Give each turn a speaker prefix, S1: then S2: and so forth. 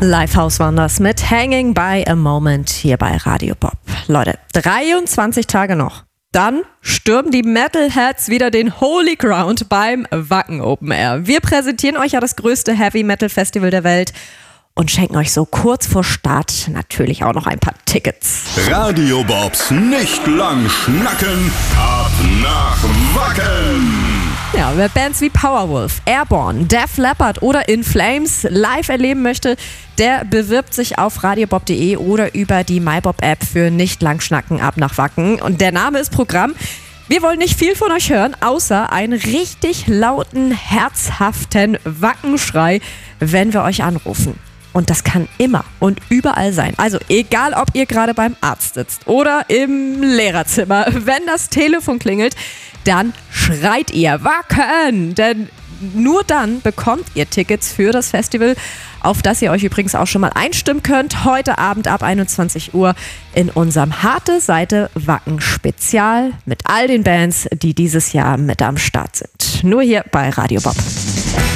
S1: Lifehouse waren das mit Hanging by a Moment hier bei Radio Bob. Leute, 23 Tage noch. Dann stürmen die Metalheads wieder den Holy Ground beim Wacken Open Air. Wir präsentieren euch ja das größte Heavy Metal Festival der Welt und schenken euch so kurz vor Start natürlich auch noch ein paar Tickets.
S2: Radio Bobs nicht lang schnacken, ab nach Wacken!
S1: Ja, wer Bands wie Powerwolf, Airborne, Def Leppard oder In Flames live erleben möchte, der bewirbt sich auf radiobob.de oder über die MyBob-App für nicht lang schnacken ab nach Wacken. Und der Name ist Programm. Wir wollen nicht viel von euch hören, außer einen richtig lauten, herzhaften Wackenschrei, wenn wir euch anrufen. Und das kann immer und überall sein. Also egal, ob ihr gerade beim Arzt sitzt oder im Lehrerzimmer, wenn das Telefon klingelt, dann schreit ihr Wacken! Denn nur dann bekommt ihr Tickets für das Festival, auf das ihr euch übrigens auch schon mal einstimmen könnt. Heute Abend ab 21 Uhr in unserem Harte Seite Wacken Spezial mit all den Bands, die dieses Jahr mit am Start sind. Nur hier bei Radio Bob.